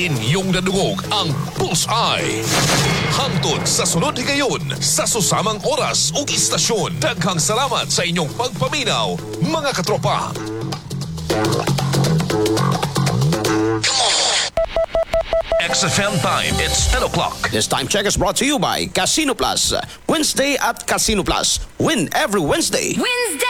inyong nadungog ang Bullseye. Hangtod sa sunod higayon sa susamang oras ug istasyon. Daghang salamat sa inyong pagpaminaw, mga katropa. XFM time, it's 10 o'clock. This time check is brought to you by Casino Plus. Wednesday at Casino Plus. Win every Wednesday. Wednesday!